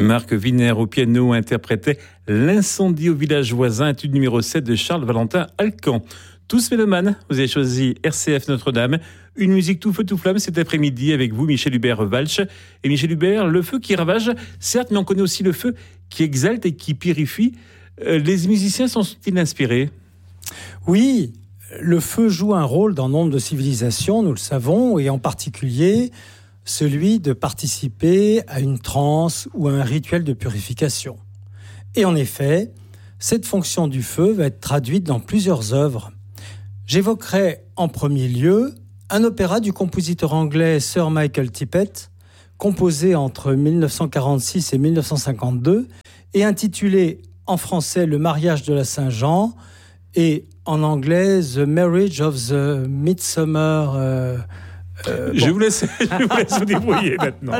Marc Wiener au piano interprétait L'incendie au village voisin, étude numéro 7 de Charles Valentin Alcan. Tous mélomanes, vous avez choisi RCF Notre-Dame, une musique tout feu tout flamme cet après-midi avec vous Michel Hubert-Walch. Et Michel Hubert, le feu qui ravage, certes, mais on connaît aussi le feu qui exalte et qui purifie. Les musiciens sont-ils inspirés ? Oui, le feu joue un rôle dans nombre de civilisations, nous le savons, et en particulier celui de participer à une transe ou à un rituel de purification. Et en effet, cette fonction du feu va être traduite dans plusieurs œuvres. J'évoquerai en premier lieu un opéra du compositeur anglais Sir Michael Tippett, composé entre 1946 et 1952, et intitulé en français « Le mariage de la Saint-Jean » et en anglais « The Marriage of the Midsummer ». Je vous laisse vous débrouiller maintenant.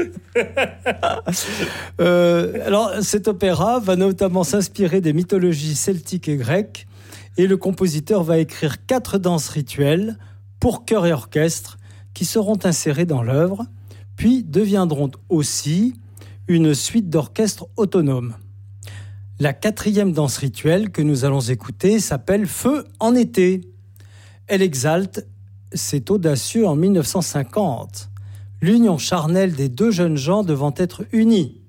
Alors, cet opéra va notamment s'inspirer des mythologies celtiques et grecques, et le compositeur va écrire 4 danses rituelles pour chœur et orchestre qui seront insérées dans l'œuvre, puis deviendront aussi une suite d'orchestres autonomes. La 4e danse rituelle que nous allons écouter s'appelle « Feu en été ». Elle exalte, c'est audacieux en 1950, l'union charnelle des 2 jeunes gens devant être unis.